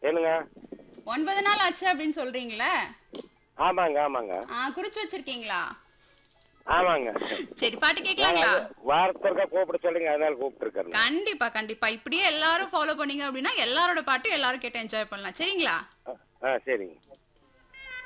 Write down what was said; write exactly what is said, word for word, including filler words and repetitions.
என்னங்க? ஒன்பது நாள் ஆச்சு அப்படின்னு சொல்றீங்களே? ஆமாங்க, ஆமாங்க. ஆ குறிச்சு வச்சிருக்கீங்களா? ஆமாங்க. சரி பாட்டு நான் கேட்கலாங்களா? அது வாரத்துக்கு ஒருக்கா கூப்பிட சொல்லுங்க. அதனால கூப்பிட்டுருக்கேனுங்க. கண்டிப்பா, கண்டிப்பா. இப்படியே எல்லாரும் ஃபாலோ பண்ணீங்க அப்படின்னா, எல்லாரோட பாட்டும் எல்லாரும் கேட்டு என்ஜாய் பண்ணலாம். சரிங்களா? அ, ஆ சரிங்க.